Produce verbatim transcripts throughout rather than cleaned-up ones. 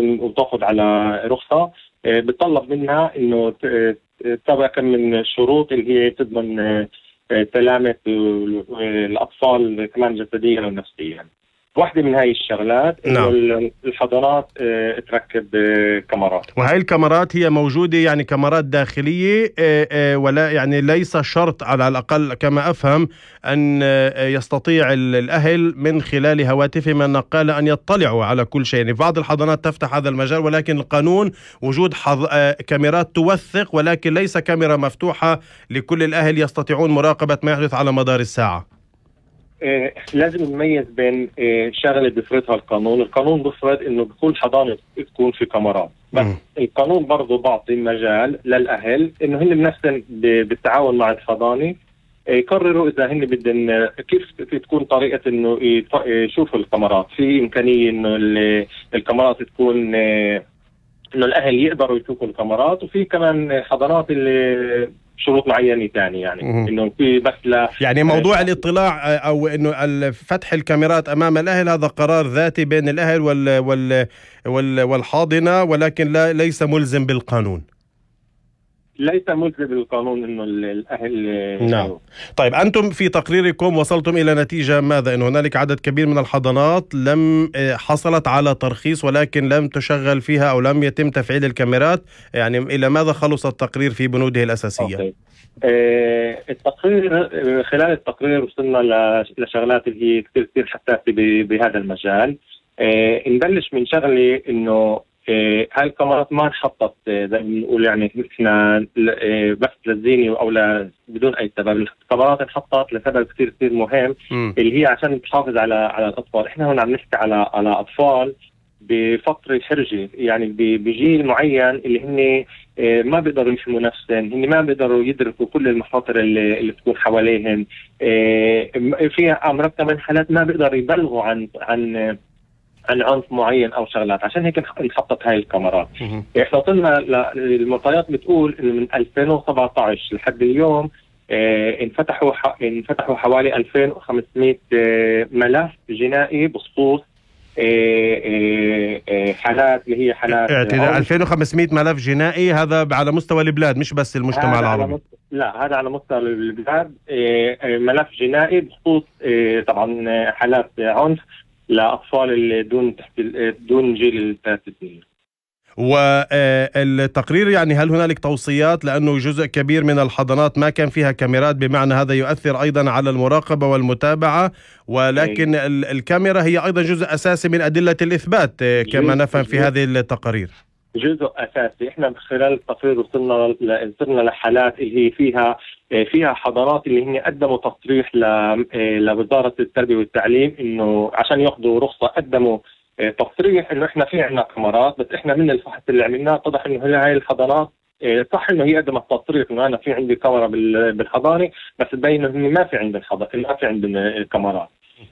لازم وتاخذ على رخصة بتطلب منها إنه تتبع كم من الشروط اللي هي تضمن سلامة الأطفال كمان جسديا ونفسيا. واحدة من هاي الشغلات إنه نعم. الحضانات اه تركب اه كاميرات، وهي الكاميرات هي موجودة يعني كاميرات داخلية اه اه ولا يعني ليس شرط على الأقل كما أفهم أن اه يستطيع الأهل من خلال هواتفهم النقالة أن يطلعوا على كل شيء. يعني بعض الحضانات تفتح هذا المجال، ولكن القانون وجود حض... اه كاميرات توثق، ولكن ليس كاميرا مفتوحة لكل الأهل يستطيعون مراقبة ما يحدث على مدار الساعة. إيه لازم نميز بين إيه شغله بيفرضها القانون. القانون بيفرض انه بكل حضانه تكون في كاميرات، بس م. القانون برضه بعطي مجال للاهل انه هن بنفسهم بالتعاون مع الحضانه يقرروا اذا هن بدهم كيف تكون طريقه انه يشوفوا الكاميرات. في امكانيه انه الكاميرات تكون إيه انه الاهل يقدروا يشوفوا الكاميرات، وفي كمان حضانات اللي شروط معينة تاني يعني مم. انه في بس لا يعني موضوع الاطلاع او انه فتح الكاميرات امام الاهل هذا قرار ذاتي بين الاهل وال وال وال والحاضنة، ولكن لا ليس ملزم بالقانون. ليس ملزم بالقانون انه الاهل. نعم. طيب انتم في تقريركم وصلتم الى نتيجة ماذا؟ انه هنالك عدد كبير من الحضانات لم حصلت على ترخيص ولكن لم تشغل فيها او لم يتم تفعيل الكاميرات، يعني الى ماذا خلص التقرير في بنوده الاساسية؟ أوكي. آه التقرير خلال التقرير وصلنا لشغلات اللي هي كثير كثير حساسة بهذا المجال. آه نبلش من شغله انه آه هاي الكاميرات ما انحطت زي ما بنقول يعني احنا آه بس للزينة او لا بدون اي سبب. الكاميرات انحطت لسبب كثير كثير مهم م. اللي هي عشان تحافظ على على الاطفال. احنا هون عم نحكي على على اطفال بفترة حرجة، يعني بجيل معين اللي هن ما بيقدروا يفهموا نفسهم، هن ما بيقدروا يدركوا كل المخاطر اللي, اللي تكون حواليهم. في أمراض كمان حالات ما بيقدروا يبلغوا عن عن عن عنف معين أو شغلات، عشان هيك انحطت هاي الكاميرات. احنا وصلنا للمعطيات بتقول إنه من ألفين وسبعة عشر لحد اليوم انفتحوا انفتحوا حوالي ألفين وخمسمائة ملف جنائي بخصوص حالات اللي هي حالات اعتداء. ألفين وخمسمائة ملف جنائي هذا على مستوى البلاد مش بس المجتمع العربي؟ مست... لا هذا على مستوى البلاد. ملف جنائي بخصوص طبعا حالات عنف لأطفال اللي دون تحت دون جيل الثلاث سنين. والتقرير يعني هل هنالك توصيات، لأنه جزء كبير من الحضانات ما كان فيها كاميرات، بمعنى هذا يؤثر أيضا على المراقبة والمتابعة، ولكن أي. الكاميرا هي أيضا جزء أساسي من أدلة الإثبات كما نفهم في هذه التقارير. جزء أساسي. إحنا خلال التقرير وصلنا وصلنا لحالات اللي هي فيها فيها حضانات اللي هن قدموا تصريح لوزارة التربية والتعليم إنه عشان ياخذوا رخصة قدموا تصريح انه احنا في عندنا كاميرات، بس احنا من الفحص اللي عملناه اتضح انه هاي الحضانات صح انه هي قدمت تصريح انه انا في عندي كاميرا بالحضانه، بس تبين انه ما في عندنا حضانه ما في عندنا كاميرات.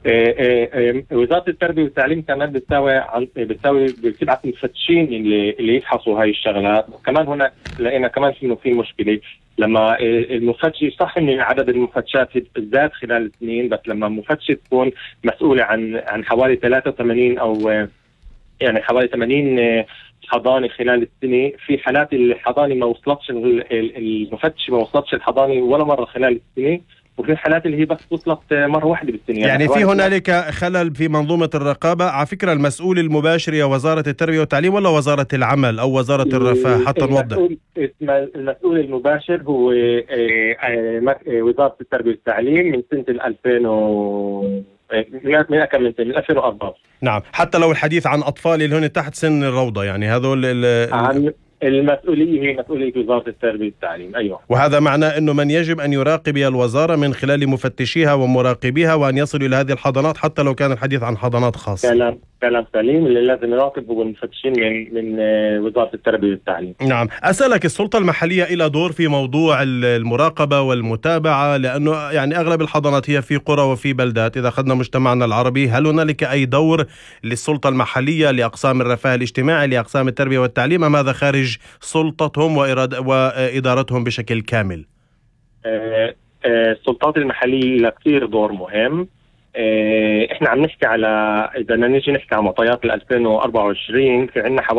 وزاره التربيه والتعليم كمان بتساوي بتساوي بتبعث مفتشين اللي اللي يفحصوا هاي الشغلات. وكمان هنا لقينا كمان انه في مشكله لما المفتش صح ان عدد المفتشات زاد خلال السنين، بس لما المفتش تكون مسؤوله عن عن حوالي ثلاثة وثمانين او يعني حوالي ثمانين حضانه خلال السنه، في حالات الحضانه ما وصلتش المفتش ما وصلتش الحضانه ولا مره خلال السنه، وفي حالات اللي هي بس وصلت مرة واحدة بالسنة. يعني, يعني في هنالك خلل في منظومة الرقابة. على فكرة المسؤول المباشر هي وزارة التربية والتعليم ولا وزارة العمل أو وزارة الرفاه حتى نوضح؟ المسؤول المباشر هو وزارة التربية والتعليم من سنة ألفين و من كم من سنة ألفين وأربعة. نعم، حتى لو الحديث عن أطفال اللي هن تحت سن الروضة، يعني هذول ال المسؤولية هي مسؤولية وزارة التربية والتعليم. أيوة. وهذا معناه أنه من يجب أن يراقب الوزارة من خلال مفتشيها ومراقبيها وأن يصلوا إلى هذه الحضانات حتى لو كان الحديث عن حضانات خاصة. كلام كلام سليم. اللي لازم يراقب هو المفتشين من من وزارة التربية والتعليم. نعم. أسألك، السلطة المحلية إلى دور في موضوع المراقبة والمتابعة، لأنه يعني أغلب الحضانات هي في قرى وفي بلدات. إذا أخذنا مجتمعنا العربي، هل هنالك أي دور للسلطة المحلية لأقسام الرفاه الاجتماعي لأقسام التربية والتعليم، أم هذا خارج سلطتهم وإدارتهم بشكل كامل؟ السلطات المحلية كثير دور مهم. احنا عم نحكي على اذا بدنا نيجي نحكي على معطيات ألفين وأربعة وعشرين، في عندنا